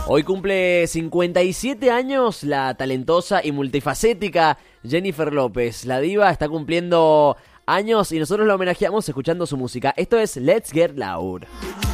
Hoy cumple 57 años la talentosa y multifacética Jennifer López. La diva está cumpliendo años y nosotros la homenajeamos escuchando su música. Esto es Let's Get Loud.